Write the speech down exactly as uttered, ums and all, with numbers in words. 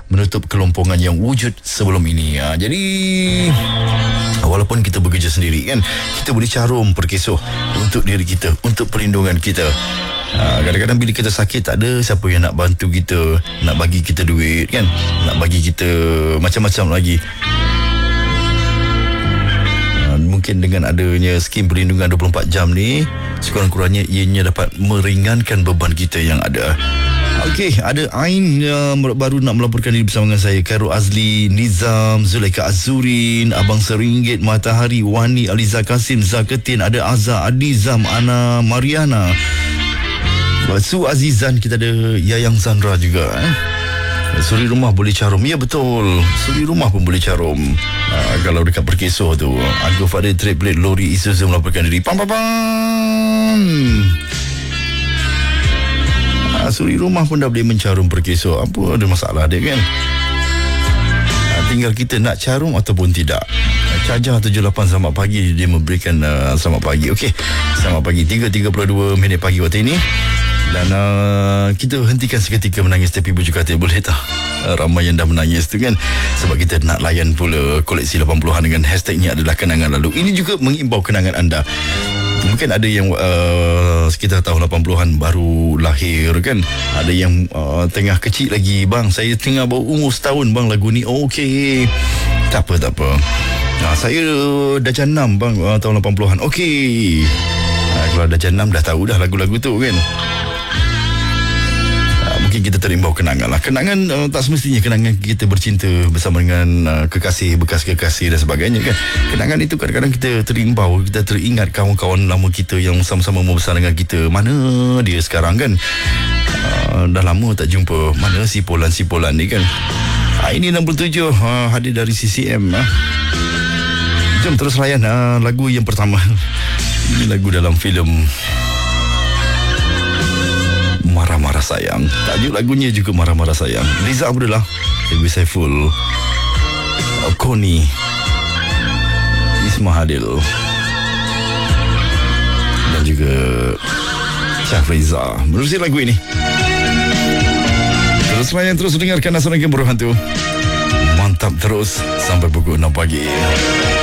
menutup kelompongan yang wujud sebelum ini. Ha, jadi walaupun kita bekerja sendiri kan, kita boleh carum perkeso untuk diri kita, untuk perlindungan kita. Ha, kadang-kadang bila kita sakit, tak ada siapa yang nak bantu kita, nak bagi kita duit kan, nak bagi kita macam-macam lagi. Ha, mungkin dengan adanya skim perlindungan dua puluh empat jam ni, sekurang-kurangnya ianya dapat meringankan beban kita yang ada. Okey, ada Ain yang baru nak melaporkan diri bersama dengan saya. Khairul Azli, Nizam, Zulaika Azurin, Abang Seringgit, Matahari, Wani, Aliza Kasim, Zaketin, ada Azza, Adizam, Ana, Mariana, Su Azizan, kita ada Yayang Sandra juga. Eh? Suri rumah boleh carum. Ya betul, suri rumah pun boleh carum. uh, Kalau dekat Perkeso tu, Agus Fadil Trade Plate Lori Isuzu melaporkan diri. Pam pam pam. uh, Suri rumah pun dah boleh mencarum Perkeso. Apa ada masalah dia kan? uh, Tinggal kita nak carum ataupun tidak. Cajar tujuh lapan selamat pagi. Dia memberikan uh, selamat pagi. Okey, selamat pagi. tiga tiga puluh dua minit pagi waktu ini. Dan uh, kita hentikan seketika menangis tepi bujur katil, boleh tak? Uh, ramai yang dah menangis tu kan, sebab kita nak layan pula koleksi lapan puluhan dengan hashtagnya adalah kenangan lalu. Ini juga mengimbau kenangan anda. Mungkin ada yang uh, sekitar tahun lapan puluhan baru lahir kan, ada yang uh, tengah kecil lagi. Bang, saya tengah baru umur setahun bang, lagu ni okey. Tak apa, tak apa. Nah, saya darjah enam bang, uh, tahun lapan puluhan. Okey. Uh, kalau darjah enam dah tahu dah lagu-lagu tu kan. Mungkin kita terimbau kenangan lah. Kenangan uh, tak semestinya kenangan kita bercinta bersama dengan uh, kekasih, bekas kekasih dan sebagainya kan. Kenangan itu kadang-kadang kita terimbau, kita teringat kawan-kawan lama kita yang sama-sama membesar dengan kita. Mana dia sekarang kan? Uh, dah lama tak jumpa. Mana si Polan-si Polan ni kan? Uh, ini enam puluh tujuh uh, hadir dari C C M. Uh. Jom terus layan uh, lagu yang pertama. Ini lagu dalam filem Marah-Marah Sayang. Tajuk lagunya juga Marah-Marah Sayang. Riza Abdullah, Ibu Saiful, Koni, Isma Hadil dan juga Syahriza menerusi lagu ini. Terus layan, terus dengarkan Nasional Game Berhantu. Mantap terus sampai pukul enam pagi.